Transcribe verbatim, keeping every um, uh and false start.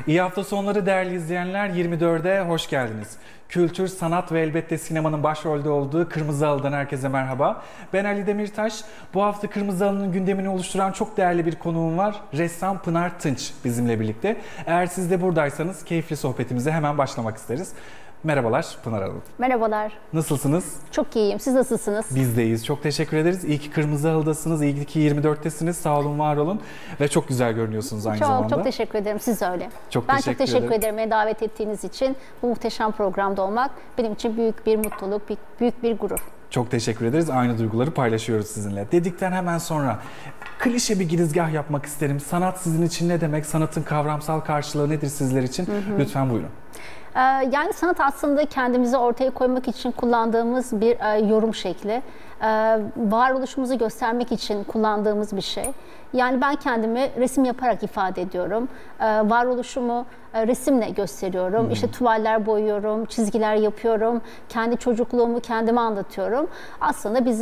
İyi hafta sonları değerli izleyenler, yirmi dörde hoş geldiniz. Kültür, sanat ve elbette sinemanın başrolde olduğu Kırmızı Halı'dan herkese merhaba. Ben Ali Demirtaş. Bu hafta Kırmızı Halı'nın gündemini oluşturan çok değerli bir konuğum var. Ressam Pınar Tınç bizimle birlikte. Eğer siz de buradaysanız keyifli sohbetimize hemen başlamak isteriz. Merhabalar Pınar Hanım. Merhabalar. Nasılsınız? Çok iyiyim. Siz nasılsınız? Biz de iyiyiz. Çok teşekkür ederiz. İyi ki Kırmızı Halı'dasınız. İyi ki yirmi dörttesiniz. Sağ olun, var olun. Ve çok güzel görünüyorsunuz aynı çok, zamanda. Çok teşekkür ederim. Siz de öyle. Çok ben teşekkür çok teşekkür ederim. ederim beni davet ettiğiniz için. Bu muhteşem programda olmak benim için büyük bir mutluluk, büyük, büyük bir gurur. Çok teşekkür ederiz. Aynı duyguları paylaşıyoruz sizinle. Dedikten hemen sonra klişe bir girizgah yapmak isterim. Sanat sizin için ne demek? Sanatın kavramsal karşılığı nedir sizler için? Hı hı. Lütfen buyurun. Yani sanat aslında kendimizi ortaya koymak için kullandığımız bir yorum şekli. Varoluşumuzu göstermek için kullandığımız bir şey. Yani ben kendimi resim yaparak ifade ediyorum. Varoluşumu resimle gösteriyorum. Hmm. İşte tuvaller boyuyorum, çizgiler yapıyorum. Kendi çocukluğumu kendime anlatıyorum. Aslında bizim